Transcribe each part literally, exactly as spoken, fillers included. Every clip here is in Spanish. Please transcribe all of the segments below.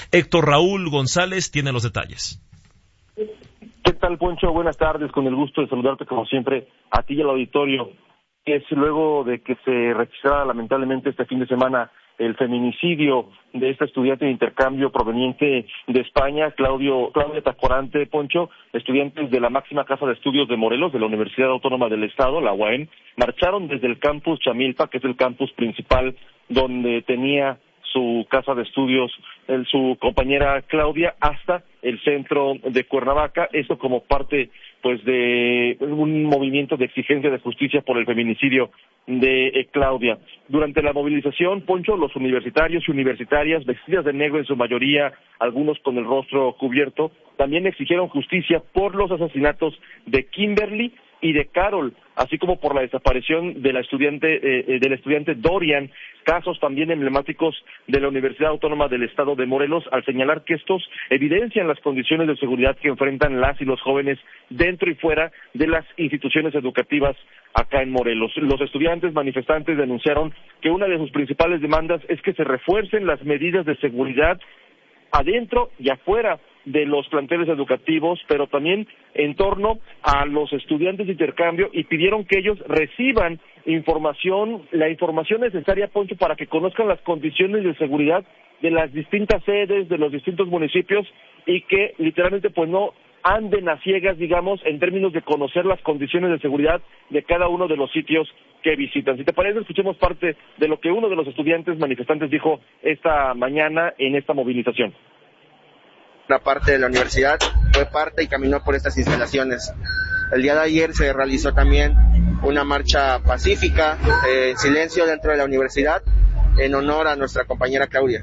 Héctor Raúl González tiene los detalles. ¿Qué tal, Poncho? Buenas tardes, con el gusto de saludarte como siempre a ti y al auditorio. Es luego de que se registrara lamentablemente este fin de semana el feminicidio de esta estudiante de intercambio proveniente de España, Claudio, Claudia Tacorante, Poncho, estudiantes de la máxima casa de estudios de Morelos, de la Universidad Autónoma del Estado, la U A M, marcharon desde el campus Chamilpa, que es el campus principal donde tenía su casa de estudios el, su compañera Claudia, hasta el centro de Cuernavaca, esto como parte pues de un movimiento de exigencia de justicia por el feminicidio de eh, Claudia. Durante la movilización, Poncho, los universitarios y universitarias, vestidas de negro en su mayoría, algunos con el rostro cubierto, también exigieron justicia por los asesinatos de Kimberly y de Carol, así como por la desaparición de la estudiante, eh, del estudiante Dorian, casos también emblemáticos de la Universidad Autónoma del Estado de Morelos, al señalar que estos evidencian las condiciones de seguridad que enfrentan las y los jóvenes dentro y fuera de las instituciones educativas acá en Morelos. Los estudiantes manifestantes denunciaron que una de sus principales demandas es que se refuercen las medidas de seguridad adentro y afuera de los planteles educativos, pero también en torno a los estudiantes de intercambio, y pidieron que ellos reciban información, la información necesaria, Poncho, para que conozcan las condiciones de seguridad de las distintas sedes, de los distintos municipios, y que literalmente pues no anden a ciegas, digamos, en términos de conocer las condiciones de seguridad de cada uno de los sitios que visitan. Si te parece, escuchemos parte de lo que uno de los estudiantes manifestantes dijo esta mañana en esta movilización. Una parte de la universidad fue parte y caminó por estas instalaciones. El día de ayer se realizó también una marcha pacífica, eh, en silencio dentro de la universidad, en honor a nuestra compañera Claudia.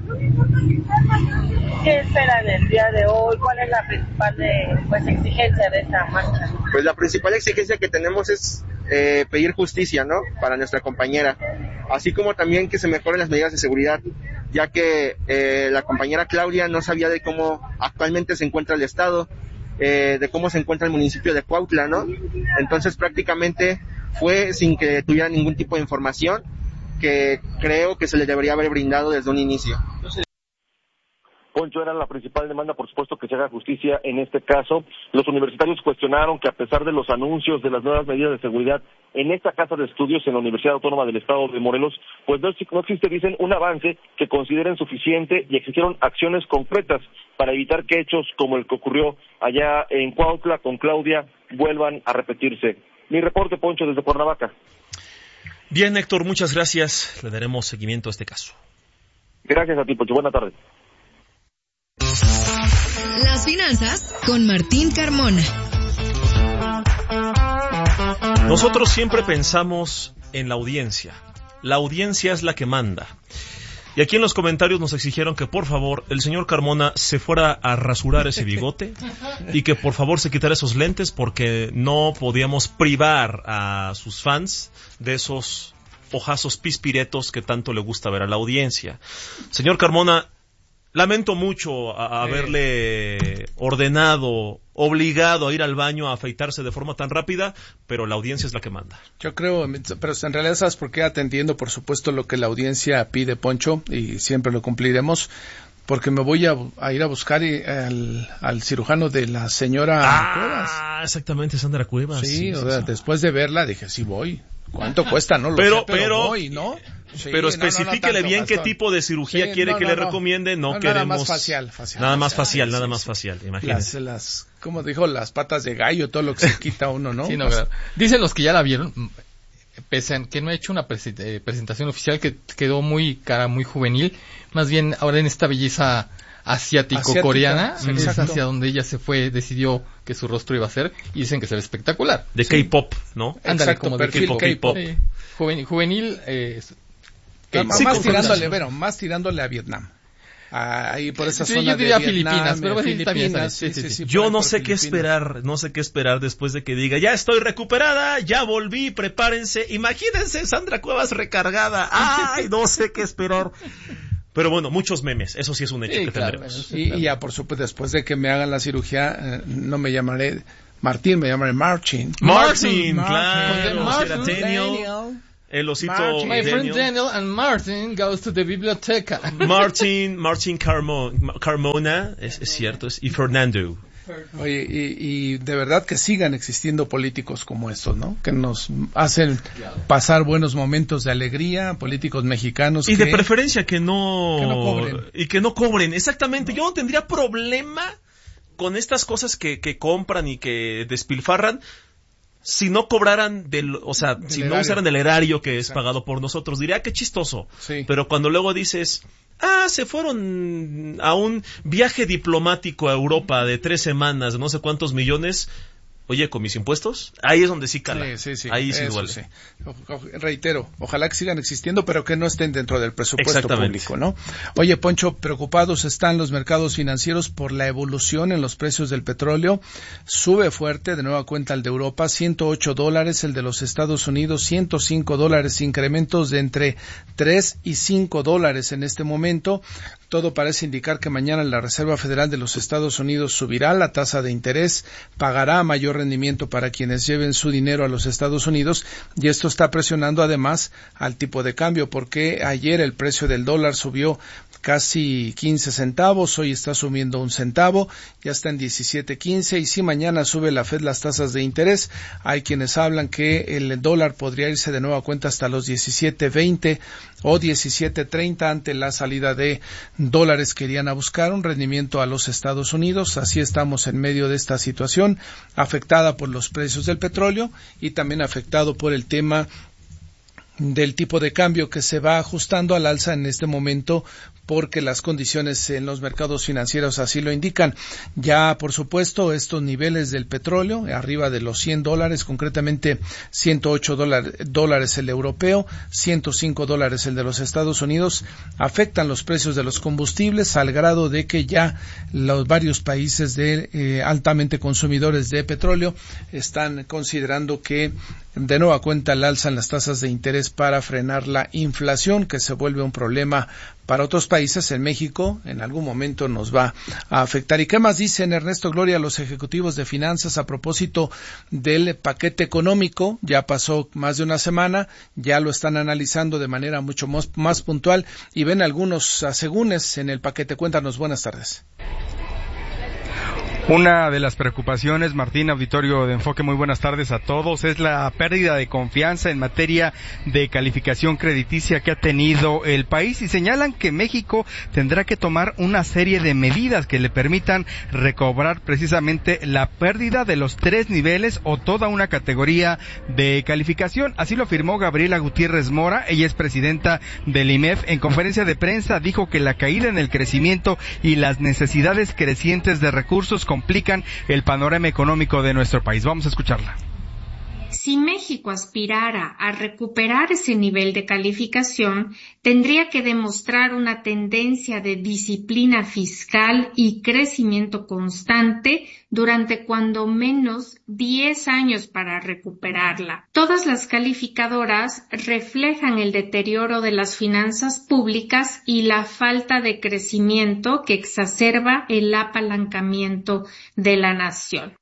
¿Qué esperan el día de hoy? ¿Cuál es la principal de, pues, exigencia de esta marcha? Pues la principal exigencia que tenemos es eh, pedir justicia, ¿no?, para nuestra compañera, así como también que se mejoren las medidas de seguridad, ya que eh, la compañera Claudia no sabía de cómo actualmente se encuentra el estado, eh, de cómo se encuentra el municipio de Cuautla, ¿no? Entonces prácticamente fue sin que tuviera ningún tipo de información que creo que se le debería haber brindado desde un inicio. Poncho, era la principal demanda, por supuesto, que se haga justicia en este caso. Los universitarios cuestionaron que a pesar de los anuncios de las nuevas medidas de seguridad en esta casa de estudios en la Universidad Autónoma del Estado de Morelos, pues no, no existe, dicen, un avance que consideren suficiente, y exigieron acciones concretas para evitar que hechos como el que ocurrió allá en Cuautla con Claudia vuelvan a repetirse. Mi reporte, Poncho, desde Cuernavaca. Bien, Héctor, muchas gracias. Le daremos seguimiento a este caso. Gracias a ti, Poncho. Buenas tardes. Las finanzas con Martín Carmona. Nosotros siempre pensamos en la audiencia. La audiencia es la que manda. Y aquí en los comentarios nos exigieron que por favor el señor Carmona se fuera a rasurar ese bigote y que por favor se quitara esos lentes, porque no podíamos privar a sus fans de esos ojazos pispiretos que tanto le gusta ver a la audiencia. Señor Carmona, lamento mucho a, a haberle ordenado, obligado a ir al baño a afeitarse de forma tan rápida, pero la audiencia es la que manda. Yo creo, pero en realidad, ¿sabes por qué? Atendiendo, por supuesto, lo que la audiencia pide, Poncho, y siempre lo cumpliremos, porque me voy a, a ir a buscar al, al cirujano de la señora ah, Cuevas. Ah, exactamente, Sandra Cuevas. Sí, sí, o sí, sea, sí. Después de verla dije, sí voy. ¿Cuánto cuesta? No lo pero, sé, pero, pero voy, ¿no? Sí, pero especifíquele no, no, no bien Gastón. Qué tipo de cirugía sí, quiere no, que no, le no. recomiende. No, no queremos nada más facial, facial nada más facial, facial, sí, nada sí, más sí. facial, imagínense. Las, las, ¿cómo dijo? Las patas de gallo, todo lo que se quita uno, ¿no? Sí, no, claro. Dicen los que ya la vieron, pese a que no ha hecho una presentación oficial, que quedó muy cara, muy juvenil, más bien ahora en esta belleza asiático-coreana, sí, es hacia donde ella se fue, decidió que su rostro iba a ser, y dicen que se ve espectacular. De sí. K-pop, ¿no? Ándale, exacto, como de K-pop. K-pop. Sí. Juvenil, juvenil eh, K-pop. Sí, más tirándole, pero más tirándole a Vietnam. Ahí por esa sí, zona yo diría de Vietnam, Filipinas, pero bueno, Filipinas, sí, sí, sí, sí, yo no sé qué esperar, no sé qué esperar después de que diga, ya estoy recuperada, ya volví, prepárense. Imagínense Sandra Cuevas recargada. Ay, no sé qué esperar. Pero bueno, muchos memes, eso sí es un hecho sí, que claro, tendremos. Y, y ya, por supuesto, después de que me hagan la cirugía, eh, no me llamaré Martín, me llamaré Martin. Martin, Martin claro. Martin, Daniel. el osito Martin. My friend Daniel. Daniel and Martin goes to the biblioteca. Martin, Martin Carmo, Carmona, es, es cierto, es, y Fernando. Oye, y, y de verdad que sigan existiendo políticos como estos, ¿no? Que nos hacen pasar buenos momentos de alegría, políticos mexicanos. Y que, de preferencia que no, que no cobren. Y que no cobren, exactamente. Yo no tendría problema con estas cosas que, que compran y que despilfarran si no cobraran del, o sea, Del si erario. no usaran el erario que Exacto. es pagado por nosotros. Diría que chistoso. Sí. Pero cuando luego dices, ah, se fueron a un viaje diplomático a Europa de tres semanas, de no sé cuántos millones. Oye, ¿con mis impuestos? Ahí es donde sí cala. Sí, sí, sí. Ahí sí Eso duele. sí. O- o- reitero, ojalá que sigan existiendo, pero que no estén dentro del presupuesto Exactamente. público, ¿no? Oye, Poncho, preocupados están los mercados financieros por la evolución en los precios del petróleo. Sube fuerte, de nueva cuenta el de Europa, ciento ocho dólares, el de los Estados Unidos, ciento cinco dólares, incrementos de entre tres y cinco dólares en este momento. Todo parece indicar que mañana la Reserva Federal de los Estados Unidos subirá la tasa de interés, pagará mayor rendimiento para quienes lleven su dinero a los Estados Unidos, y esto está presionando además al tipo de cambio, porque ayer el precio del dólar subió casi quince centavos, hoy está subiendo un centavo, ya está en diecisiete quince, y si mañana sube la Fed las tasas de interés, hay quienes hablan que el dólar podría irse de nueva cuenta hasta los diecisiete veinte o diecisiete treinta ante la salida de dólares que irían a buscar un rendimiento a los Estados Unidos. Así estamos en medio de esta situación afectada por los precios del petróleo y también afectado por el tema del tipo de cambio que se va ajustando al alza en este momento porque las condiciones en los mercados financieros así lo indican. Ya, por supuesto, estos niveles del petróleo, arriba de los cien dólares, concretamente ciento ocho dólares el europeo, ciento cinco dólares el de los Estados Unidos, afectan los precios de los combustibles al grado de que ya los varios países de eh, altamente consumidores de petróleo están considerando que de nueva cuenta el alza en las tasas de interés para frenar la inflación, que se vuelve un problema para otros países. En México en algún momento nos va a afectar. ¿Y qué más dicen, Ernesto Gloria, los ejecutivos de finanzas a propósito del paquete económico? Ya pasó más de una semana, ya lo están analizando de manera mucho más, más puntual y ven algunos asegúnes en el paquete. Cuéntanos, buenas tardes. Una de las preocupaciones, Martín, auditorio de Enfoque, muy buenas tardes a todos, es la pérdida de confianza en materia de calificación crediticia que ha tenido el país y señalan que México tendrá que tomar una serie de medidas que le permitan recobrar precisamente la pérdida de los tres niveles o toda una categoría de calificación. Así lo afirmó Gabriela Gutiérrez Mora, ella es presidenta del I M E F. En conferencia de prensa dijo que la caída en el crecimiento y las necesidades crecientes de recursos complican el panorama económico de nuestro país. Vamos a escucharla. Si México aspirara a recuperar ese nivel de calificación, tendría que demostrar una tendencia de disciplina fiscal y crecimiento constante durante cuando menos diez años para recuperarla. Todas las calificadoras reflejan el deterioro de las finanzas públicas y la falta de crecimiento que exacerba el apalancamiento de la nación.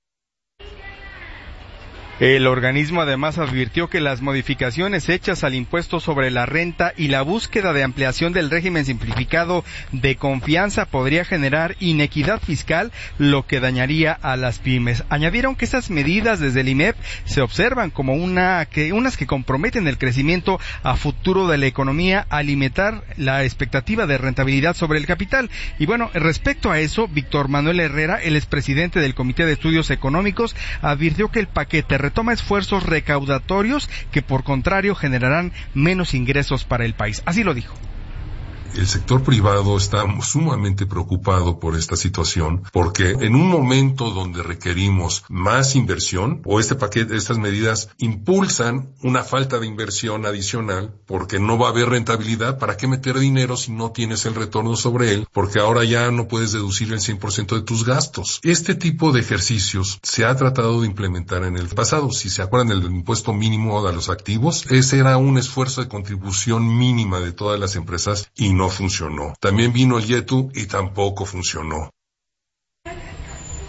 El organismo además advirtió que las modificaciones hechas al impuesto sobre la renta y la búsqueda de ampliación del régimen simplificado de confianza podría generar inequidad fiscal, lo que dañaría a las pymes. Añadieron que esas medidas desde el I M E F se observan como una que unas que comprometen el crecimiento a futuro de la economía al limitar la expectativa de rentabilidad sobre el capital. Y bueno, respecto a eso, Víctor Manuel Herrera, el expresidente del Comité de Estudios Económicos, advirtió que el paquete retoma esfuerzos recaudatorios que por contrario generarán menos ingresos para el país. Así lo dijo. El sector privado está sumamente preocupado por esta situación porque en un momento donde requerimos más inversión o este paquete, estas medidas impulsan una falta de inversión adicional porque no va a haber rentabilidad. ¿Para qué meter dinero si no tienes el retorno sobre él? Porque ahora ya no puedes deducir el cien por ciento de tus gastos. Este tipo de ejercicios se ha tratado de implementar en el pasado. Si se acuerdan del impuesto mínimo a los activos, ese era un esfuerzo de contribución mínima de todas las empresas y no No funcionó. También vino el YETU y tampoco funcionó.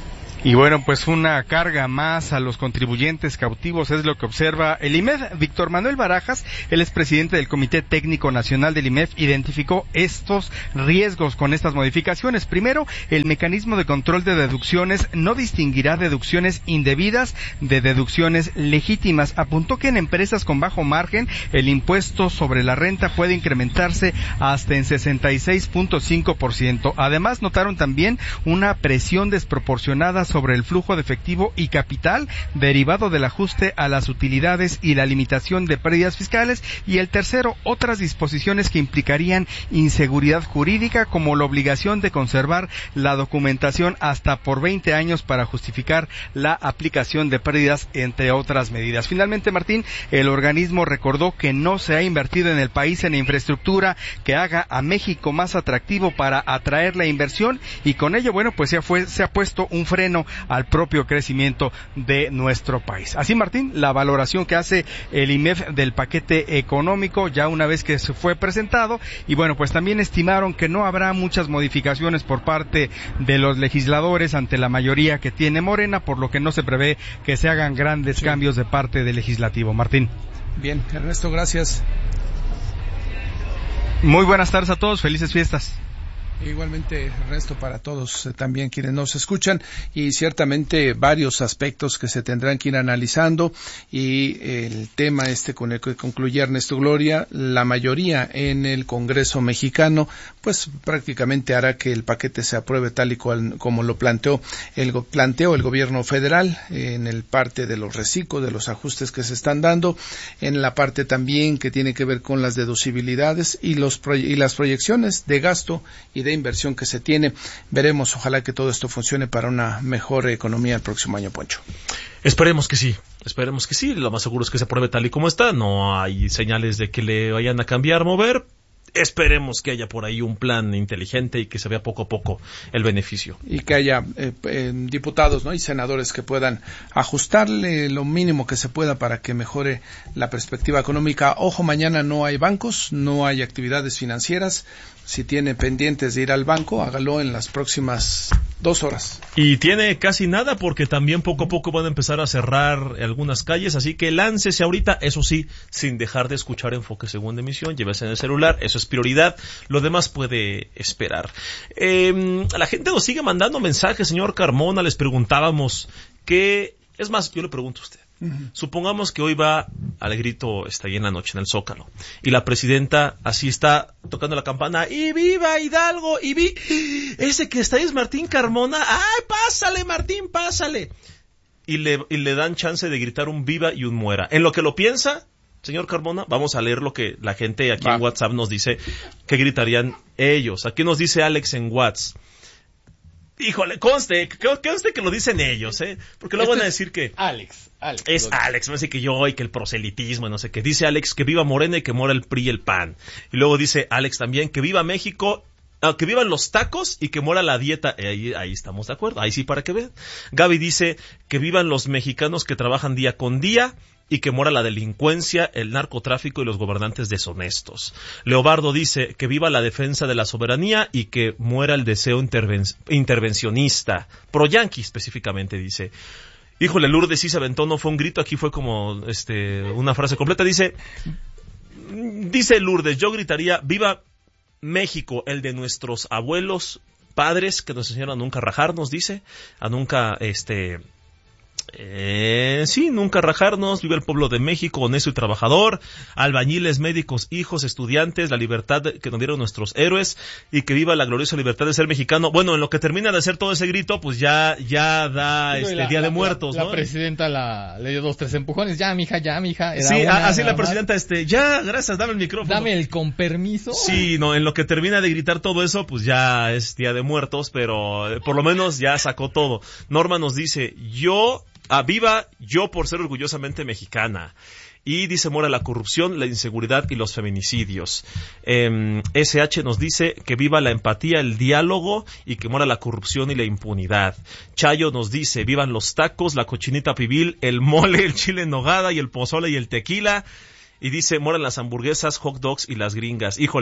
Y bueno, pues una carga más a los contribuyentes cautivos es lo que observa el I M E F. Víctor Manuel Barajas, el expresidente del Comité Técnico Nacional del I M E F, identificó estos riesgos con estas modificaciones. Primero, el mecanismo de control de deducciones no distinguirá deducciones indebidas de deducciones legítimas. Apuntó que en empresas con bajo margen el impuesto sobre la renta puede incrementarse hasta en sesenta y seis punto cinco por ciento. Además, notaron también una presión desproporcionada sobre el flujo de efectivo y capital derivado del ajuste a las utilidades y la limitación de pérdidas fiscales. Y el tercero, otras disposiciones que implicarían inseguridad jurídica, como la obligación de conservar la documentación hasta por veinte años para justificar la aplicación de pérdidas, entre otras medidas. Finalmente, Martín, el organismo recordó que no se ha invertido en el país en infraestructura que haga a México más atractivo para atraer la inversión, y con ello, bueno, pues ya fue, se ha puesto un freno al propio crecimiento de nuestro país. Así, Martín, la valoración que hace el I M E F del paquete económico ya una vez que se fue presentado, y bueno, pues también estimaron que no habrá muchas modificaciones por parte de los legisladores ante la mayoría que tiene Morena, por lo que no se prevé que se hagan grandes sí. cambios de parte del legislativo. Martín. Bien, Ernesto, gracias. Muy buenas tardes a todos, felices fiestas. Igualmente, Ernesto, para todos eh, también quienes nos escuchan, y ciertamente varios aspectos que se tendrán que ir analizando, y el tema este con el que concluye Ernesto Gloria, la mayoría en el Congreso mexicano, pues prácticamente hará que el paquete se apruebe tal y cual como lo planteó el, planteó el gobierno federal, en el parte de los reciclos, de los ajustes que se están dando, en la parte también que tiene que ver con las deducibilidades y los y las proyecciones de gasto y de inversión que se tiene. Veremos, ojalá que todo esto funcione para una mejor economía el próximo año, Poncho. Esperemos que sí, esperemos que sí. Lo más seguro es que se apruebe tal y como está. No hay señales de que le vayan a cambiar, mover. Esperemos que haya por ahí un plan inteligente y que se vea poco a poco el beneficio. Y que haya eh, eh, diputados, ¿no?, y senadores que puedan ajustarle lo mínimo que se pueda para que mejore la perspectiva económica. Ojo, mañana no hay bancos, no hay actividades financieras. Si tiene pendientes de ir al banco, hágalo en las próximas dos horas. Y tiene casi nada, porque también poco a poco van a empezar a cerrar algunas calles, así que láncese ahorita, eso sí, sin dejar de escuchar Enfoque Segunda Emisión, llévese en el celular, eso es prioridad, lo demás puede esperar. Eh, la gente nos sigue mandando mensajes, señor Carmona, les preguntábamos qué, es más, yo le pregunto a usted. Uh-huh. Supongamos que hoy va al grito, está ahí en la noche en el Zócalo, y la presidenta así está tocando la campana, y viva Hidalgo, y vi, ese que está ahí es Martín Carmona, ay, pásale Martín, pásale, y le, y le dan chance de gritar un viva y un muera. En lo que lo piensa, señor Carmona, vamos a leer lo que la gente aquí Va. en WhatsApp nos dice que gritarían ellos. Aquí nos dice Alex en WhatsApp. Híjole, conste, conste que lo dicen ellos, ¿eh? Porque luego este van a decir que... Alex, Alex. Es Alex, no sé que yo y que el proselitismo, no sé qué. Dice Alex que viva Morena y que muera el P R I y el P A N. Y luego dice Alex también que viva México, ah, que vivan los tacos y que muera la dieta. Eh, ahí, ahí estamos de acuerdo, ahí sí para que vean. Gaby dice que vivan los mexicanos que trabajan día con día y que muera la delincuencia, el narcotráfico y los gobernantes deshonestos. Leobardo dice que viva la defensa de la soberanía y que muera el deseo interven- intervencionista. Pro yanqui específicamente dice. Híjole, Lourdes sí se aventó, no fue un grito, aquí fue como este una frase completa. Dice, dice Lourdes, yo gritaría, viva México, el de nuestros abuelos, padres, que nos enseñaron a nunca rajarnos, dice, a nunca, este... Eh, sí, nunca rajarnos, viva el pueblo de México, honesto y trabajador, albañiles, médicos, hijos, estudiantes, la libertad que nos dieron nuestros héroes, y que viva la gloriosa libertad de ser mexicano. Bueno, en lo que termina de hacer todo ese grito, pues ya, ya da este la, Día la, de Muertos, la, ¿no? La presidenta la, le dio dos, tres empujones, ya, mija, ya, mija. Sí, una, así la presidenta, este, ya, gracias, dame el micrófono. Dame el con permiso. Sí, no, en lo que termina de gritar todo eso, pues ya es Día de Muertos, pero eh, por lo menos ya sacó todo. Norma nos dice, yo... Ah, viva yo por ser orgullosamente mexicana. Y dice, muera la corrupción, la inseguridad y los feminicidios. Eh, S H nos dice que viva la empatía, el diálogo y que muera la corrupción y la impunidad. Chayo nos dice, vivan los tacos, la cochinita pibil, el mole, el chile en nogada y el pozole y el tequila. Y dice, mueran las hamburguesas, hot dogs y las gringas. Híjole,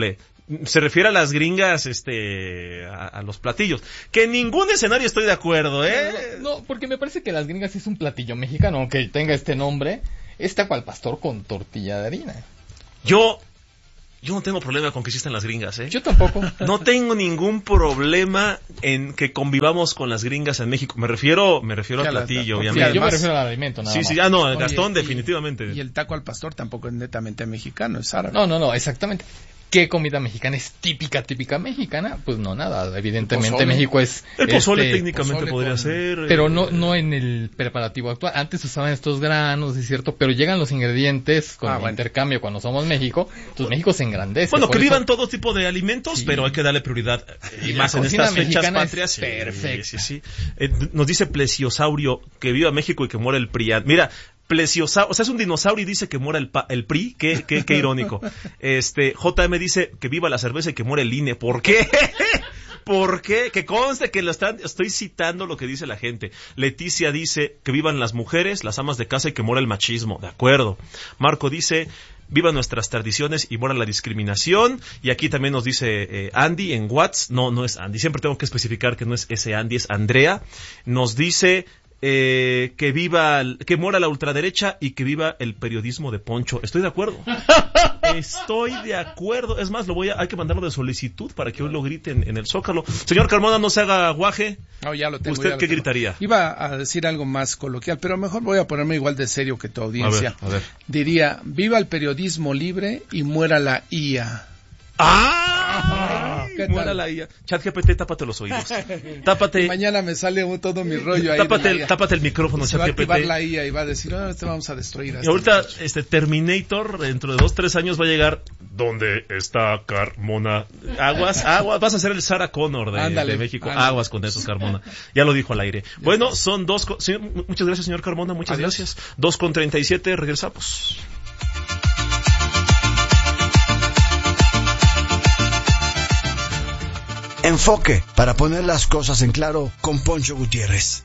se refiere a las gringas, este, a, a los platillos. Que en ningún escenario estoy de acuerdo, ¿eh? No, no, porque me parece que las gringas es un platillo mexicano, aunque tenga este nombre, es taco al pastor con tortilla de harina. Yo... Yo no tengo problema con que existan las gringas, ¿eh? Yo tampoco. No tengo ningún problema en que convivamos con las gringas en México. Me refiero, me refiero al platillo, obviamente. Sí, yo me refiero al alimento, nada sí, más. Sí, sí, ah, no, el Oye, Gastón y, definitivamente. Y el taco al pastor tampoco es netamente mexicano, es árabe. No, no, no, exactamente. ¿Qué comida mexicana es típica, típica mexicana? Pues no, nada. Evidentemente México es... El pozole este, técnicamente pozole podría con... ser... Pero no no en el preparativo actual. Antes usaban estos granos, es cierto, pero llegan los ingredientes con ah, el bueno. intercambio cuando somos México. Entonces México se engrandece. Bueno, que eso... vivan todo tipo de alimentos, sí. Pero hay que darle prioridad. Y, y más en estas fechas patrias. Perfecto. Sí, sí, sí. Eh, nos dice Plesiosaurio que viva México y que muera el Priat. Mira... Plesiosaurio, o sea, es un dinosaurio y dice que muera el, pa, el P R I, qué, qué, qué irónico. Este, J M dice que viva la cerveza y que muera el I N E. ¿Por qué? ¿Por qué? Que conste que lo están, estoy citando lo que dice la gente. Leticia dice que vivan las mujeres, las amas de casa y que muera el machismo. De acuerdo. Marco dice... Viva nuestras tradiciones y muera la discriminación. Y aquí también nos dice eh, Andy en Whats. No, no es Andy. Siempre tengo que especificar que no es ese Andy, es Andrea. Nos dice eh, que viva, que muera la ultraderecha y que viva el periodismo de Poncho. Estoy de acuerdo. Estoy de acuerdo. Es más, lo voy a, hay que mandarlo de solicitud para que hoy lo griten en el Zócalo. Señor Carmona, no se haga guaje. No, ya lo tengo. ¿Usted ya qué lo tengo. gritaría? Iba a decir algo más coloquial, pero mejor voy a ponerme igual de serio que tu audiencia. A ver, a ver. Diría, viva el periodismo libre y muera la I A. ¡Ah! ¿Qué Muera tal? la I A. ChatGPT, tápate los oídos. Tápate. Mañana me sale todo mi rollo ahí. Tápate, de la el, I A. tápate el micrófono, Se va a activar ChatGPT. la I A y va a decir, no, te vamos a destruir. Y ahorita, este Terminator, dentro de dos, tres años va a llegar. ¿Dónde está Carmona? Aguas, aguas. Vas a ser el Sarah Connor de, ándale, de México. Ándale. Aguas con eso, Carmona. Ya lo dijo al aire. Ya bueno, estás. Son dos. Co- sí, muchas gracias, señor Carmona. Muchas Adiós. gracias. Dos con treinta y siete. Regresamos. Enfoque, para poner las cosas en claro, con Poncho Gutiérrez.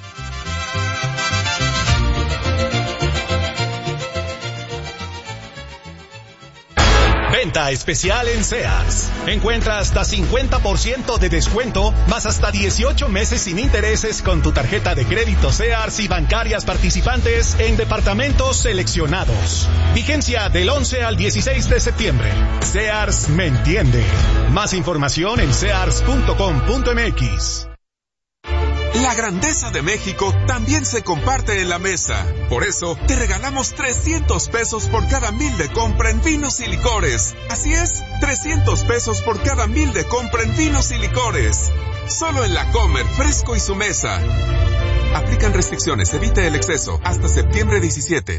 Venta especial en Sears. Encuentra hasta cincuenta por ciento de descuento, más hasta dieciocho meses sin intereses con tu tarjeta de crédito Sears y bancarias participantes en departamentos seleccionados. Vigencia del once al dieciséis de septiembre. Sears me entiende. Más información en sears punto com punto m x. La grandeza de México también se comparte en la mesa. Por eso, te regalamos trescientos pesos por cada mil de compra en vinos y licores. Así es, trescientos pesos por cada mil de compra en vinos y licores. Solo en La Comer, Fresco y Su Mesa. Aplican restricciones, evite el exceso. Hasta septiembre diecisiete.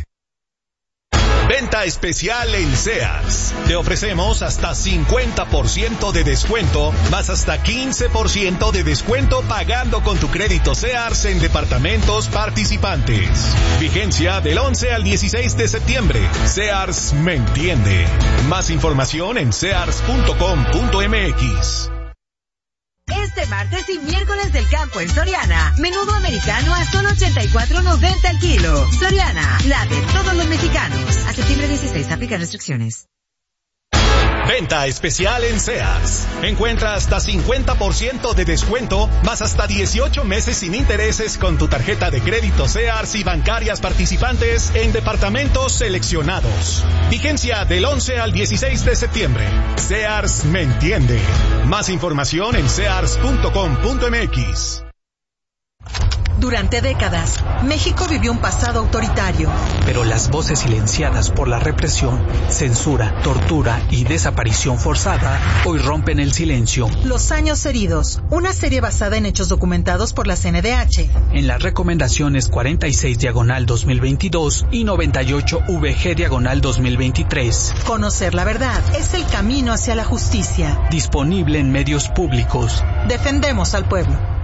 Venta especial en Sears. Te ofrecemos hasta cincuenta por ciento de descuento, más hasta quince por ciento de descuento pagando con tu crédito Sears en departamentos participantes. Vigencia del once al dieciséis de septiembre. Sears me entiende. Más información en sears punto com punto m x. Este martes y miércoles del campo en Soriana. Menudo americano a solo ochenta y cuatro noventa el kilo. Soriana, la de todos los mexicanos. A septiembre dieciséis, aplican restricciones. Venta especial en Sears. Encuentra hasta cincuenta por ciento de descuento, más hasta dieciocho meses sin intereses con tu tarjeta de crédito Sears y bancarias participantes en departamentos seleccionados. Vigencia del once al dieciséis de septiembre. Sears me entiende. Más información en sears punto com punto m x. Durante décadas, México vivió un pasado autoritario. Pero las voces silenciadas por la represión, censura, tortura y desaparición forzada hoy rompen el silencio. Los años heridos, una serie basada en hechos documentados por la C N D H. En las recomendaciones cuarenta y seis diagonal dos mil veintidós y noventa y ocho V G diagonal dos mil veintitrés. Conocer la verdad es el camino hacia la justicia. Disponible en medios públicos. Defendemos al pueblo.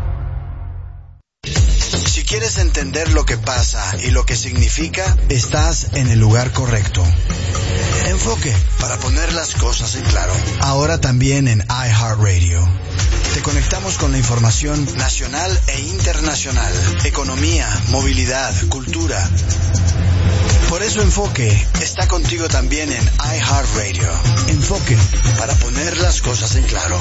Si quieres entender lo que pasa y lo que significa, estás en el lugar correcto. Enfoque, para poner las cosas en claro. Ahora también en iHeartRadio. Te conectamos con la información nacional e internacional, economía, movilidad, cultura. Por eso Enfoque está contigo también en iHeartRadio. Enfoque, para poner las cosas en claro.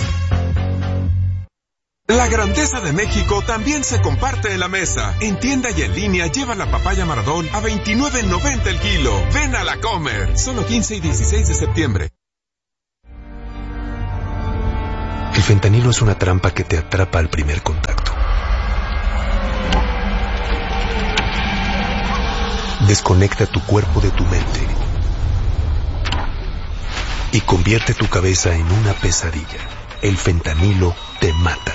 La grandeza de México también se comparte en la mesa. En tienda y en línea lleva la papaya Maradol a veintinueve noventa el kilo. Ven a la Comer. Solo quince y dieciséis de septiembre. El fentanilo es una trampa que te atrapa al primer contacto. Desconecta tu cuerpo de tu mente y convierte tu cabeza en una pesadilla. El fentanilo te mata.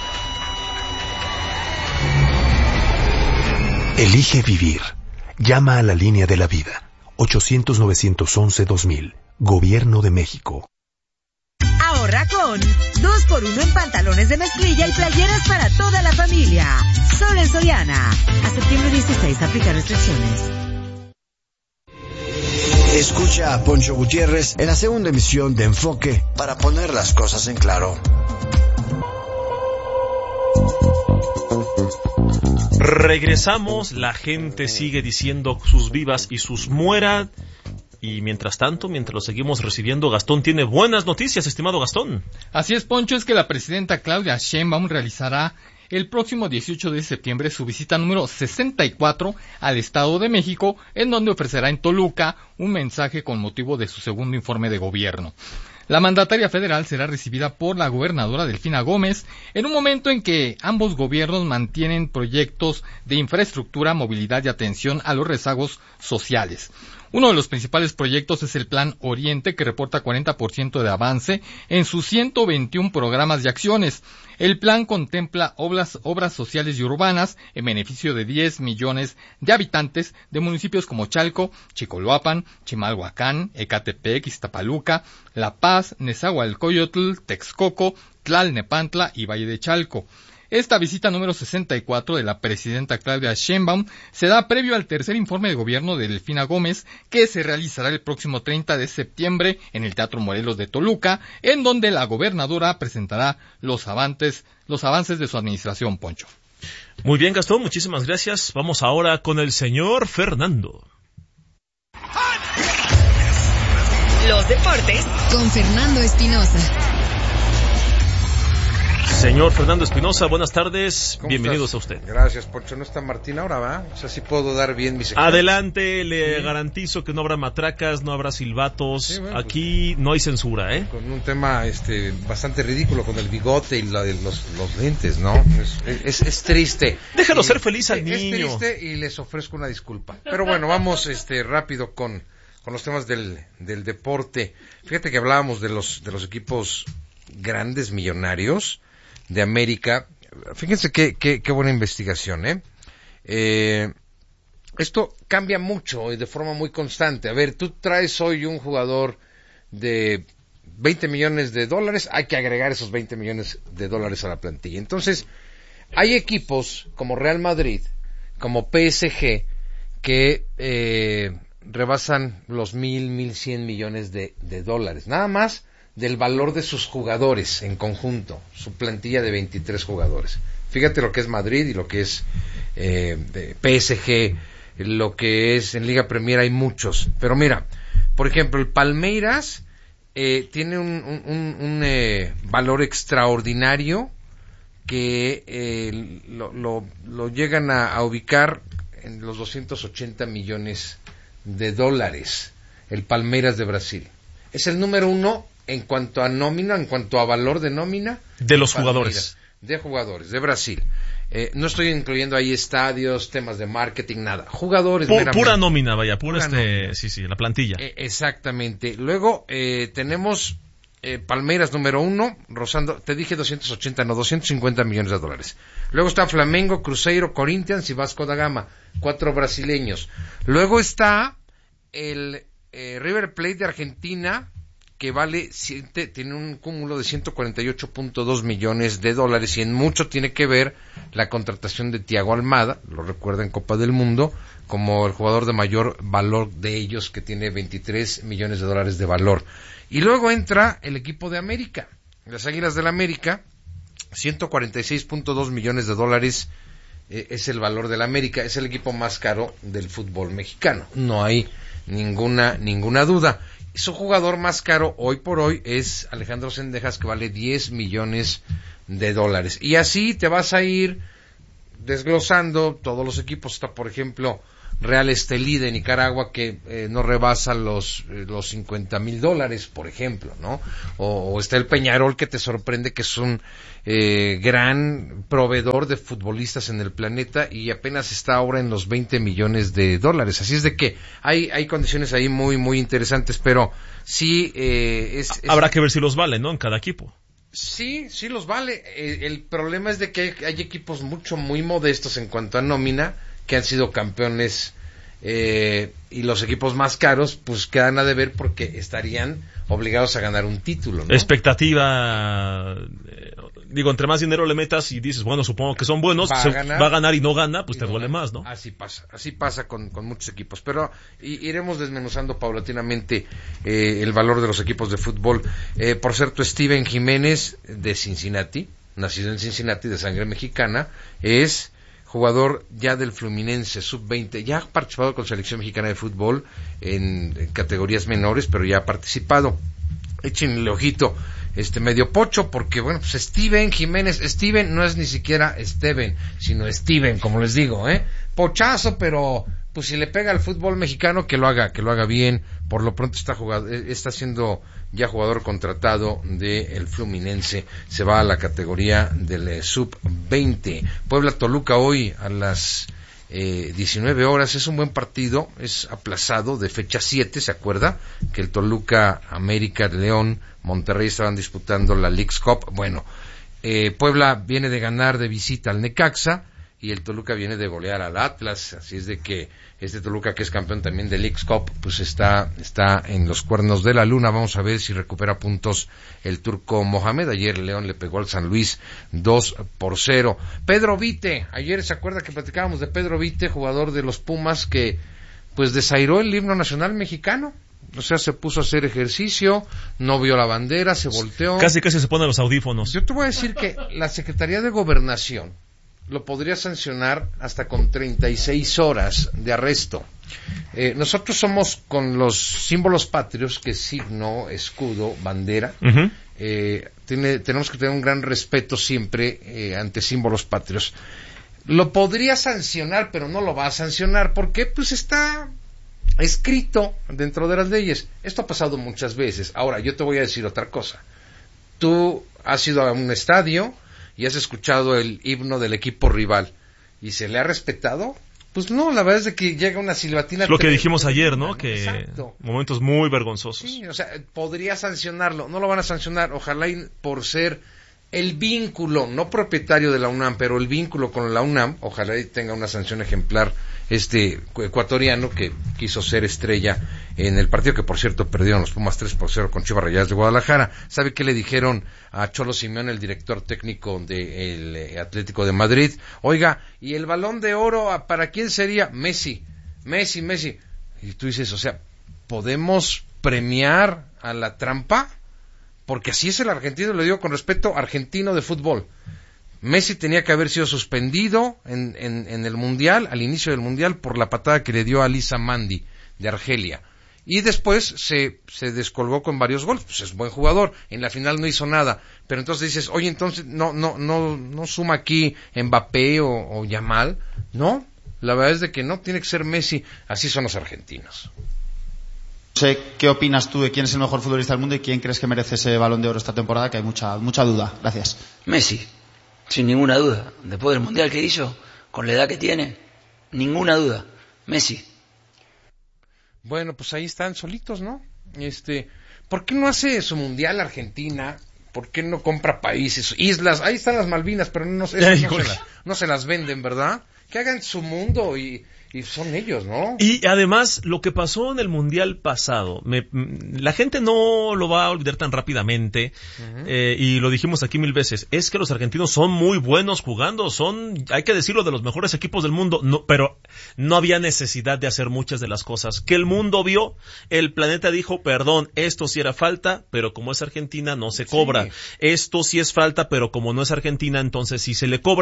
Elige vivir. Llama a la línea de la vida. ochocientos, novecientos once, dos mil. Gobierno de México. Ahorra con dos por uno en pantalones de mezclilla y playeras para toda la familia. Solo en Soriana. A septiembre dieciséis, aplica restricciones. Escucha a Poncho Gutiérrez en la segunda emisión de Enfoque para poner las cosas en claro. Regresamos, la gente sigue diciendo sus vivas y sus mueras. Y mientras tanto, mientras lo seguimos recibiendo, Gastón tiene buenas noticias, estimado Gastón. Así es, Poncho, es que la presidenta Claudia Sheinbaum realizará el próximo dieciocho de septiembre su visita número sesenta y cuatro al Estado de México, en donde ofrecerá en Toluca un mensaje con motivo de su segundo informe de gobierno. La mandataria federal será recibida por la gobernadora Delfina Gómez en un momento en que ambos gobiernos mantienen proyectos de infraestructura, movilidad y atención a los rezagos sociales. Uno de los principales proyectos es el Plan Oriente, que reporta cuarenta por ciento de avance en sus ciento veintiún programas y acciones. El plan contempla obras, obras sociales y urbanas en beneficio de diez millones de habitantes de municipios como Chalco, Chicoloapan, Chimalhuacán, Ecatepec, Iztapaluca, La Paz, Nezahualcóyotl, Texcoco, Tlalnepantla y Valle de Chalco. Esta visita número sesenta y cuatro de la presidenta Claudia Sheinbaum se da previo al tercer informe de gobierno de Delfina Gómez, que se realizará el próximo treinta de septiembre en el Teatro Morelos de Toluca, en donde la gobernadora presentará los avances, los avances de su administración, Poncho. Muy bien, Gastón, muchísimas gracias. Vamos ahora con el señor Fernando. Los deportes con Fernando Espinosa. Señor Fernando Espinosa, buenas tardes, bienvenidos estás? a usted. Gracias, Poncho. No está Martín ahora, ¿va? O sea, sí puedo dar bien mi sección. Adelante, le sí. garantizo que no habrá matracas, no habrá silbatos, sí, bueno, aquí pues, no hay censura, ¿eh? Con un tema este bastante ridículo, con el bigote y la, los, los lentes, ¿no? Es, es, es triste. Déjalo y, ser feliz al es niño. Es triste y les ofrezco una disculpa. Pero bueno, vamos este rápido con, con los temas del, del deporte. Fíjate que hablábamos de los, de los equipos grandes, millonarios de América. Fíjense qué, qué, qué buena investigación, ¿eh? ¿eh? Esto cambia mucho y de forma muy constante. A ver, tú traes hoy un jugador de veinte millones de dólares, hay que agregar esos veinte millones de dólares a la plantilla. Entonces, hay equipos como Real Madrid, como P S G, que eh, rebasan los mil, mil cien millones de, de dólares. Nada más del valor de sus jugadores en conjunto, su plantilla de veintitrés jugadores. Fíjate lo que es Madrid y lo que es eh, de P S G, lo que es en Liga Premier hay muchos. Pero mira, por ejemplo, el Palmeiras eh, tiene un, un, un, un eh, valor extraordinario que eh, lo, lo, lo llegan a, a ubicar en los doscientos ochenta millones de dólares. El Palmeiras de Brasil es el número uno en cuanto a nómina, en cuanto a valor de nómina. De los jugadores. De jugadores, de Brasil. Eh, no estoy incluyendo ahí estadios, temas de marketing, nada. Jugadores. Pu pura nómina, vaya, pura, pura este, nómina. sí, sí, la plantilla. Eh, exactamente. Luego eh, tenemos eh, Palmeiras número uno, rozando, te dije doscientos ochenta, no, doscientos cincuenta millones de dólares. Luego está Flamengo, Cruzeiro, Corinthians y Vasco da Gama, cuatro brasileños. Luego está el eh, River Plate de Argentina, que vale, tiene un cúmulo de ciento cuarenta y ocho punto dos millones de dólares, y en mucho tiene que ver la contratación de Thiago Almada, lo recuerda en Copa del Mundo, como el jugador de mayor valor de ellos, que tiene veintitrés millones de dólares de valor. Y luego entra el equipo de América, las Águilas del América, ciento cuarenta y seis punto dos millones de dólares eh, es el valor del América, es el equipo más caro del fútbol mexicano, no hay ninguna ninguna duda. Su jugador más caro hoy por hoy es Alejandro Zendejas, que vale diez millones de dólares. Y así te vas a ir desglosando todos los equipos. Está, por ejemplo, Real Estelí de Nicaragua, que eh, no rebasa los eh, los cincuenta mil dólares, por ejemplo, ¿no? O, o está el Peñarol, que te sorprende, que es un eh, gran proveedor de futbolistas en el planeta y apenas está ahora en los veinte millones de dólares. Así es de que hay hay condiciones ahí muy muy interesantes, pero sí eh, es, es... habrá que ver si los vale, ¿no? En cada equipo. Sí, sí los vale. Eh, el problema es de que hay, hay equipos mucho muy modestos en cuanto a nómina, que han sido campeones, eh, y los equipos más caros pues quedan a deber porque estarían obligados a ganar un título, ¿no? Expectativa, eh, digo, entre más dinero le metas y dices, bueno, supongo que son buenos, va a, se, ganar, va a ganar y no gana, pues te no duele gana. Más, ¿no? Así pasa, así pasa con, con muchos equipos, pero y, iremos desmenuzando paulatinamente eh, el valor de los equipos de fútbol. Eh, por cierto, Steven Jiménez, de Cincinnati, nacido en Cincinnati, de sangre mexicana, es jugador ya del Fluminense sub veinte, ya ha participado con selección mexicana de fútbol en, en categorías menores, pero ya ha participado. Échenle ojito, este medio pocho, porque bueno, pues Steven Jiménez, Steven no es ni siquiera Steven, sino Steven, como les digo, eh, pochazo, pero pues si le pega al fútbol mexicano, que lo haga, que lo haga bien. Por lo pronto está jugado, está siendo ya jugador contratado del Fluminense, se va a la categoría del eh, sub veinte. Puebla Toluca hoy a las eh, diecinueve horas, es un buen partido, es aplazado de fecha siete, ¿se acuerda? Que el Toluca, América, León, Monterrey estaban disputando la Leagues Cup. Bueno, eh, Puebla viene de ganar de visita al Necaxa y el Toluca viene de golear al Atlas, así es de que este Toluca, que es campeón también de Leagues Cup, pues está está en los cuernos de la luna. Vamos a ver si recupera puntos el turco Mohamed. Ayer León le pegó al San Luis dos por cero. Pedro Vite, ayer se acuerda que platicábamos de Pedro Vite, jugador de los Pumas, que pues desairó el himno nacional mexicano. O sea, se puso a hacer ejercicio, no vio la bandera, se volteó. Casi casi se pone los audífonos. Yo te voy a decir que la Secretaría de Gobernación lo podría sancionar hasta con treinta y seis horas de arresto. Eh, nosotros somos con los símbolos patrios, que es signo, escudo, bandera. Uh-huh. eh, tiene, tenemos que tener un gran respeto siempre eh, ante símbolos patrios. Lo podría sancionar, pero no lo va a sancionar porque pues está escrito dentro de las leyes. Esto ha pasado muchas veces. Ahora, yo te voy a decir otra cosa. Tú has ido a un estadio y has escuchado el himno del equipo rival y se le ha respetado. Pues no, la verdad es de que llega una silbatina. Es lo que dijimos ayer, ¿no? Que exacto. Momentos muy vergonzosos. Sí, o sea, podría sancionarlo, no lo van a sancionar, ojalá y por ser el vínculo, no propietario de la UNAM, pero el vínculo con la UNAM, ojalá y tenga una sanción ejemplar este ecuatoriano que quiso ser estrella en el partido que, por cierto, perdieron los Pumas tres por cero con Chivas Rayadas de Guadalajara. ¿Sabe qué le dijeron a Cholo Simeone, el director técnico del eh, Atlético de Madrid? Oiga, ¿y el Balón de Oro para quién sería? Messi, Messi, Messi. Y tú dices, o sea, ¿podemos premiar a la trampa? Porque así es el argentino, lo digo con respeto, argentino de fútbol. Messi tenía que haber sido suspendido en, en, en el Mundial, al inicio del Mundial, por la patada que le dio a Lisa Mandi de Argelia. Y después se, se descolgó con varios goles. Pues es buen jugador. En la final no hizo nada. Pero entonces dices, oye, entonces no, no, no, no suma aquí Mbappé o, o Yamal. No, la verdad es de que no, tiene que ser Messi. Así son los argentinos. No sé qué opinas tú de quién es el mejor futbolista del mundo y quién crees que merece ese Balón de Oro esta temporada, que hay mucha, mucha duda. Gracias. Messi. Sin ninguna duda. Después del Mundial que hizo, con la edad que tiene, ninguna duda. Messi. Bueno, pues ahí están solitos, ¿no? Este, ¿por qué no hace su Mundial Argentina? ¿Por qué no compra países, islas? Ahí están las Malvinas, pero no, no, se, las, no se las venden, ¿verdad? Que hagan su mundo y... Y son ellos, ¿no? Y además, lo que pasó en el Mundial pasado, me, la gente no lo va a olvidar tan rápidamente, uh-huh. eh, y lo dijimos aquí mil veces, es que los argentinos son muy buenos jugando, son, hay que decirlo, de los mejores equipos del mundo, no, pero no había necesidad de hacer muchas de las cosas que el mundo vio. El planeta dijo, perdón, esto sí era falta, pero como es Argentina no se cobra. Sí. Esto sí es falta, pero como no es Argentina, entonces sí se le cobra. Sí. Y la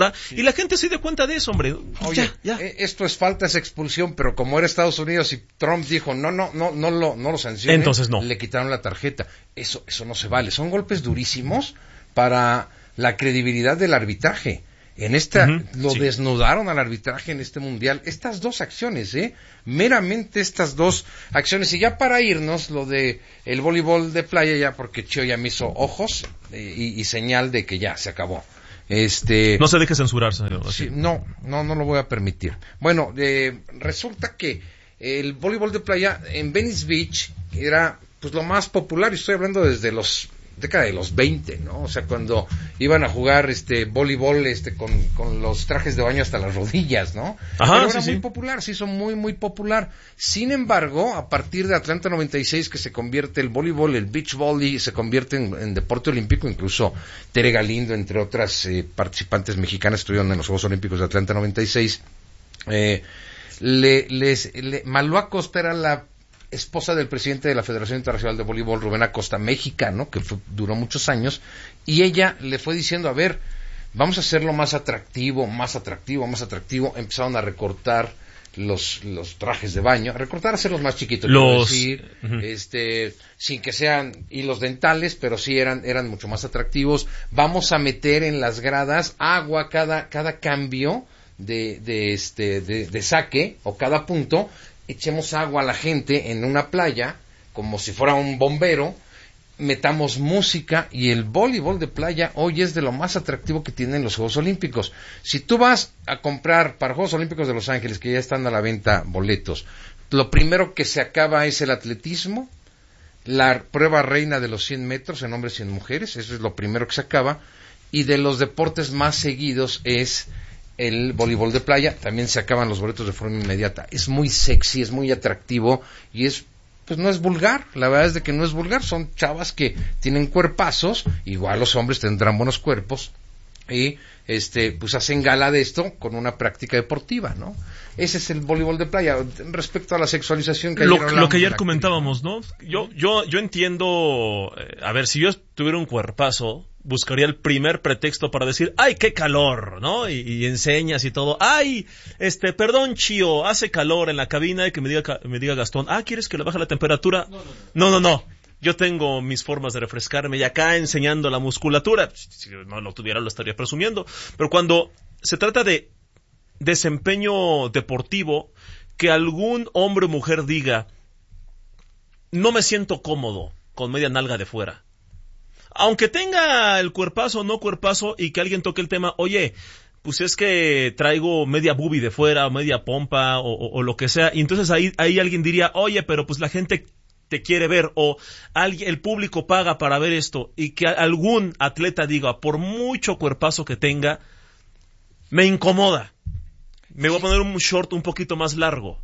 la gente se dé cuenta de eso, hombre. Oye, ya, ya. Esto es falta, es expulsión, pero como era Estados Unidos y Trump dijo, no, no, no, no lo, no lo sancionen, entonces no. Le quitaron la tarjeta. Eso, eso no se vale. Son golpes durísimos para la credibilidad del arbitraje. En esta, uh-huh, lo sí. desnudaron al arbitraje en este mundial. Estas dos acciones, ¿eh? Meramente estas dos acciones. Y ya para irnos, lo de el voleibol de playa, ya porque Chio ya me hizo ojos eh, y, y señal de que ya se acabó. Este. No se deje censurar, señor. Sí, no, no, no lo voy a permitir. Bueno, eh, resulta que el voleibol de playa en Venice Beach era, pues, lo más popular. Y estoy hablando desde los década de los veinte, ¿no? O sea, cuando iban a jugar este voleibol este con, con los trajes de baño hasta las rodillas, ¿no? Ajá, Pero sí, era sí. muy popular, se hizo muy, muy popular. Sin embargo, a partir de Atlanta noventa y seis, que se convierte el voleibol, el beach volley, se convierte en, en deporte olímpico, incluso Tere Galindo, entre otras eh, participantes mexicanas, estuvieron en los Juegos Olímpicos de Atlanta noventa y seis. Eh, le, les, le, Malú Acosta era la esposa del presidente de la Federación Internacional de Voleibol, Rubén Acosta, mexicano, que fue, duró muchos años, y ella le fue diciendo, a ver, vamos a hacerlo más atractivo, más atractivo, más atractivo. Empezaron a recortar los los trajes de baño, a recortar, a hacerlos más chiquitos, los... decir, uh-huh. este, sin que sean hilos dentales, pero sí eran eran mucho más atractivos. Vamos a meter en las gradas agua cada cada cambio de de este de, de saque o cada punto. Echemos agua a la gente en una playa, como si fuera un bombero, metamos música, y el voleibol de playa hoy es de lo más atractivo que tienen los Juegos Olímpicos. Si tú vas a comprar para Juegos Olímpicos de Los Ángeles, que ya están a la venta boletos, lo primero que se acaba es el atletismo, la prueba reina de los cien metros en hombres y en mujeres, eso es lo primero que se acaba, y de los deportes más seguidos es el voleibol de playa. También se acaban los boletos de forma inmediata. Es muy sexy, es muy atractivo y es, pues no es vulgar. La verdad es de que no es vulgar. Son chavas que tienen cuerpazos, igual los hombres tendrán buenos cuerpos y este pues hacen gala de esto con una práctica deportiva, ¿no? Ese es el voleibol de playa. Respecto a la sexualización que lo, ayer lo que ayer comentábamos, ¿no? Yo yo yo entiendo, eh, a ver, si yo tuviera un cuerpazo, buscaría el primer pretexto para decir, ¡ay, qué calor!, ¿no? Y, y enseñas y todo. ¡Ay, este, perdón, Chío, hace calor en la cabina! Y que me diga, me diga Gastón, ¡ah, quieres que le baje la temperatura! No, no, no. no, no, no. Yo tengo mis formas de refrescarme y acá enseñando la musculatura. Si no lo tuviera, lo estaría presumiendo. Pero cuando se trata de desempeño deportivo, que algún hombre o mujer diga, no me siento cómodo con media nalga de fuera. Aunque tenga el cuerpazo o no cuerpazo, y que alguien toque el tema, oye, pues es que traigo media boobie de fuera, o media pompa, o, o, o lo que sea, y entonces ahí, ahí alguien diría, oye, pero pues la gente te quiere ver, o alguien, el público paga para ver esto, y que algún atleta diga, por mucho cuerpazo que tenga, me incomoda, me voy a poner un short un poquito más largo.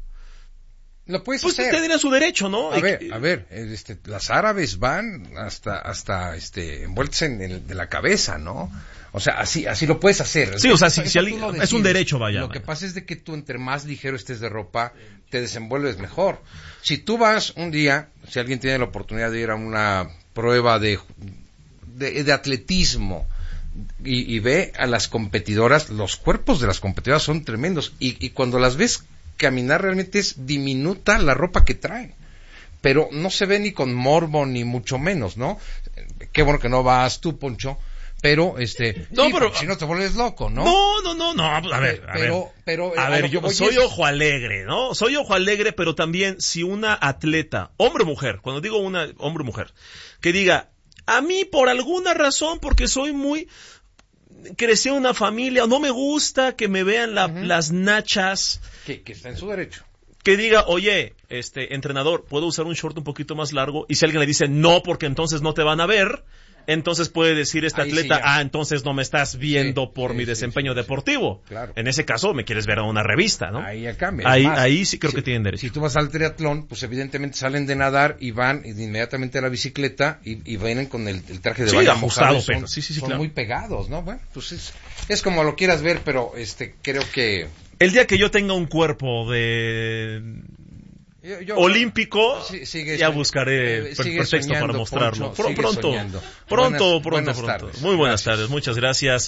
Lo puedes pues hacer. Usted tiene su derecho, ¿no? A ver, a ver, este, las árabes van hasta, hasta, este, envueltos en el, de la cabeza, ¿no? O sea, así, así lo puedes hacer. Sí, o sea, si, si alguien, es un derecho, vaya. Lo que pasa es de que tú, entre más ligero estés de ropa, te desenvuelves mejor. Si tú vas un día, si alguien tiene la oportunidad de ir a una prueba de, de, de atletismo, y, y ve a las competidoras, los cuerpos de las competidoras son tremendos, y, y cuando las ves caminar, realmente es diminuta la ropa que traen, pero no se ve ni con morbo ni mucho menos, ¿no? Qué bueno que no vas tú, Poncho, pero este no, sí, pero si no te vuelves loco, ¿no? No, no, no, no, a ver, a pero, ver, pero a, a ver, yo soy es... ojo alegre, ¿no? Soy ojo alegre, pero también si una atleta, hombre o mujer, cuando digo una hombre o mujer, que diga, a mí por alguna razón, porque soy muy crecí en una familia, no me gusta que me vean la, uh-huh. las nachas. Que, que está en su derecho. Que diga, oye, este entrenador, ¿puedo usar un short un poquito más largo? Y si alguien le dice, no, porque entonces no te van a ver, entonces puede decir este Ahí atleta, sí, ah, entonces no me estás viendo sí, por sí, mi sí, desempeño sí, deportivo. Sí, claro. En ese caso me quieres ver a una revista, ¿no? Ahí ya cambia. Ahí, más, ahí sí creo si, que tienen derecho. Si tú vas al triatlón, pues evidentemente salen de nadar y van inmediatamente a la bicicleta y, y vienen con el, el traje de sí, baño ajustado, mojado. pero son, sí, sí, sí, son claro. muy pegados, ¿no? Bueno, pues es, es como lo quieras ver, pero este creo que... El día que yo tenga un cuerpo de... Yo, yo, olímpico, sí, sigue, ya buscaré eh, pretexto soñando, para mostrarlo. Poncho, pronto, pronto, buenas, pronto, buenas pronto. Tardes. Muy buenas gracias. tardes, muchas gracias.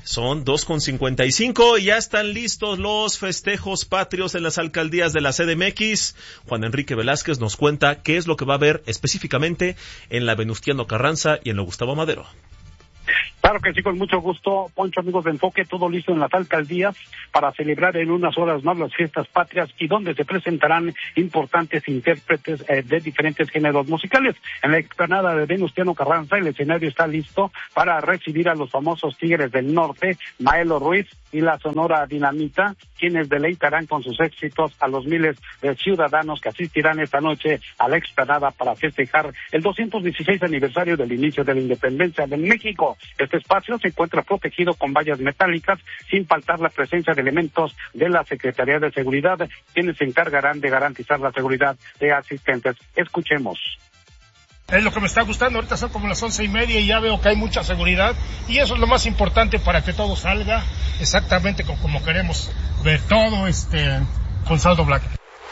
Son dos con cincuenta y cinco y ya están listos los festejos patrios en las alcaldías de la C D M X. Juan Enrique Velázquez nos cuenta qué es lo que va a haber específicamente en la Venustiano Carranza y en la Gustavo Madero. Claro que sí, con mucho gusto, Poncho, amigos de Enfoque, todo listo en las alcaldías para celebrar en unas horas más las fiestas patrias y donde se presentarán importantes intérpretes eh, de diferentes géneros musicales. En la explanada de Venustiano Carranza el escenario está listo para recibir a los famosos Tigres del Norte, Maelo Ruiz y la Sonora Dinamita, quienes deleitarán con sus éxitos a los miles de ciudadanos que asistirán esta noche a la explanada para festejar el doscientos dieciséis aniversario del inicio de la independencia de México. Este espacio se encuentra protegido con vallas metálicas, sin faltar la presencia de elementos de la Secretaría de Seguridad, quienes se encargarán de garantizar la seguridad de asistentes. Escuchemos. Es lo que me está gustando, ahorita son como las once y media y ya veo que hay mucha seguridad y eso es lo más importante para que todo salga exactamente como, como queremos ver todo este con saldo blanco.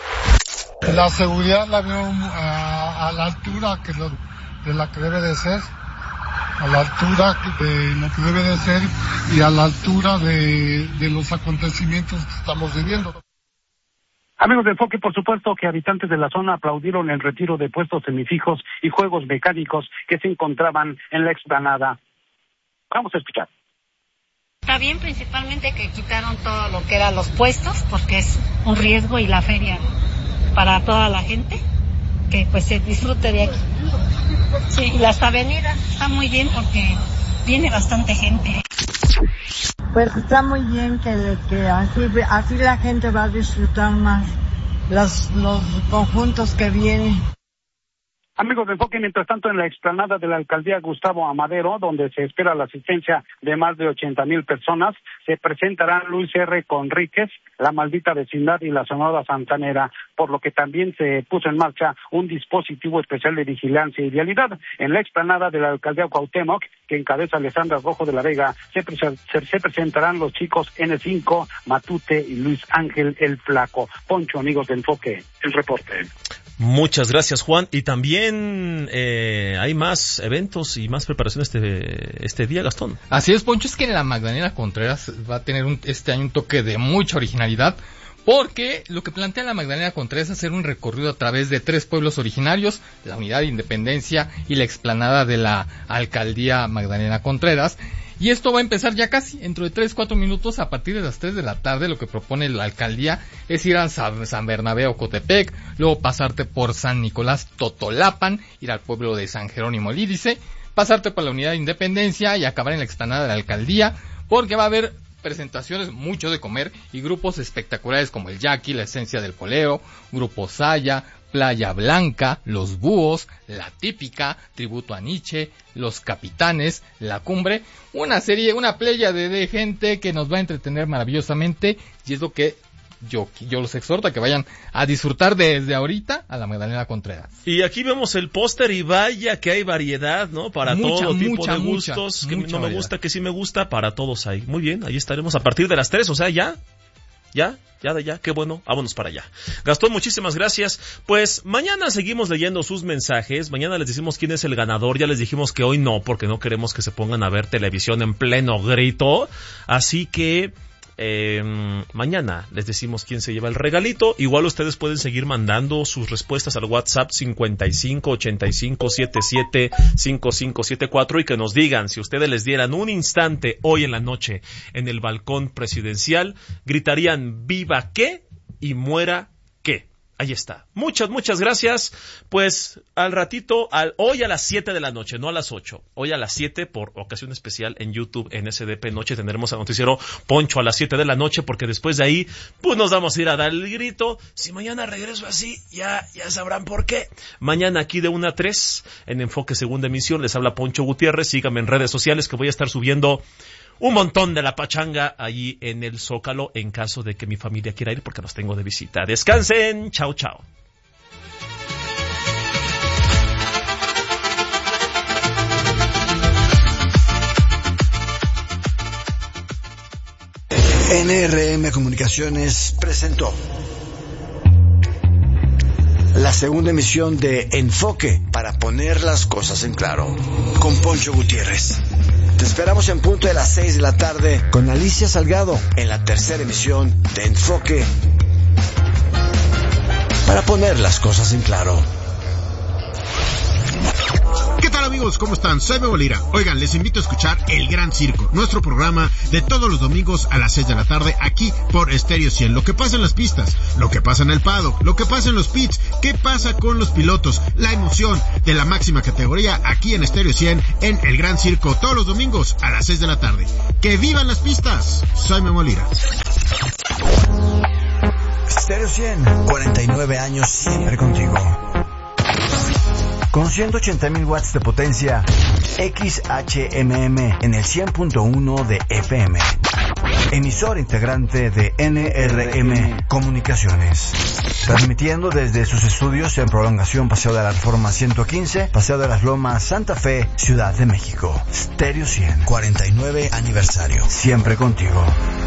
La seguridad la veo a, a la altura que lo, de la que debe de ser, a la altura de lo que debe de ser y a la altura de, de los acontecimientos que estamos viviendo. Amigos de Enfoque, por supuesto que habitantes de la zona aplaudieron el retiro de puestos semifijos y juegos mecánicos que se encontraban en la explanada. Vamos a escuchar. Está bien, principalmente que quitaron todo lo que eran los puestos, porque es un riesgo y la feria para toda la gente, que pues se disfrute de aquí. Sí, y las avenidas está muy bien porque viene bastante gente. Pues está muy bien que, que así, así la gente va a disfrutar más los, los conjuntos que vienen. Amigos de Enfoque, mientras tanto en la explanada de la alcaldía Gustavo Amadero, donde se espera la asistencia de más de ochenta mil personas, se presentarán Luis R. Conríquez, La Maldita Vecindad y la Sonora Santanera, por lo que también se puso en marcha un dispositivo especial de vigilancia y vialidad. En la explanada de la alcaldía Cuauhtémoc, que encabeza Alessandra Rojo de la Vega, se, pre- se, se presentarán los chicos N cinco, Matute y Luis Ángel el Flaco. Poncho, amigos de Enfoque, el reporte. Muchas gracias, Juan. Y también eh, hay más eventos y más preparaciones este, este día, Gastón. Así es, Poncho, es que en la Magdalena Contreras va a tener un, este año un toque de mucha originalidad, porque lo que plantea la Magdalena Contreras es hacer un recorrido a través de tres pueblos originarios, la Unidad de Independencia y la explanada de la Alcaldía Magdalena Contreras. Y esto va a empezar ya casi, dentro de tres, cuatro minutos, a partir de las tres de la tarde. Lo que propone la alcaldía es ir a San, San Bernabé Ocotepec, luego pasarte por San Nicolás Totolapan, ir al pueblo de San Jerónimo Lídice, pasarte por la Unidad de Independencia y acabar en la explanada de la alcaldía, porque va a haber presentaciones, mucho de comer y grupos espectaculares como el Jackie, la Esencia del Poleo, Grupo Saya, Playa Blanca, Los Búhos, La Típica, Tributo a Nietzsche, Los Capitanes, La Cumbre, una serie, una playa de, de gente que nos va a entretener maravillosamente, y es lo que yo, yo los exhorto a que vayan a disfrutar desde ahorita a la Magdalena Contreras. Y aquí vemos el póster y vaya que hay variedad, ¿no? Para mucha, todo tipo mucha, de gustos, mucha, que mucha no variedad. Me gusta, que sí me gusta, para todos hay. Muy bien, ahí estaremos a partir de las tres, o sea, ya... Ya, ya de ya, qué bueno, vámonos para allá. Gastón, muchísimas gracias. Pues mañana seguimos leyendo sus mensajes, mañana les decimos quién es el ganador, ya les dijimos que hoy no, porque no queremos que se pongan a ver televisión en pleno grito, así que... Eh, mañana les decimos quién se lleva el regalito. Igual ustedes pueden seguir mandando sus respuestas al WhatsApp cincuenta y cinco, ochenta y cinco, setenta y siete, cincuenta y cinco setenta y cuatro y que nos digan si ustedes les dieran un instante hoy en la noche en el balcón presidencial, gritarían viva qué y muera qué. Ahí está. Muchas, muchas gracias. Pues al ratito, al, hoy a las siete de la noche, no a las ocho. Hoy a las siete, por ocasión especial en YouTube, en S D P Noche, tendremos al noticiero Poncho a las siete de la noche, porque después de ahí, pues nos vamos a ir a dar el grito. Si mañana regreso así, ya, ya sabrán por qué. Mañana aquí de una a tres, en Enfoque Segunda Emisión, les habla Poncho Gutiérrez. Síganme en redes sociales que voy a estar subiendo un montón de la pachanga allí en el Zócalo en caso de que mi familia quiera ir porque los tengo de visita. Descansen. Chao, chao. N R M Comunicaciones presentó la segunda emisión de Enfoque, para poner las cosas en claro, con Poncho Gutiérrez. Te esperamos en punto de las seis de la tarde con Alicia Salgado en la tercera emisión de Enfoque, para poner las cosas en claro. ¿Qué tal, amigos? ¿Cómo están? Soy Memo Lira. Oigan, les invito a escuchar El Gran Circo, nuestro programa de todos los domingos a las seis de la tarde aquí por Estéreo cien. Lo que pasa en las pistas, lo que pasa en el paddock, lo que pasa en los pits, qué pasa con los pilotos, la emoción de la máxima categoría aquí en Estéreo cien en El Gran Circo, todos los domingos a las seis de la tarde. ¡Que vivan las pistas! Soy Memo Lira. Estéreo cien, cuarenta y nueve años siempre contigo. Con ciento ochenta mil watts de potencia, X H M M en el cien punto uno de F M. Emisor integrante de N R M Comunicaciones. Transmitiendo desde sus estudios en Prolongación Paseo de la Reforma ciento quince, Paseo de las Lomas, Santa Fe, Ciudad de México. Stereo cien. cuarenta y nueve aniversario. Siempre contigo.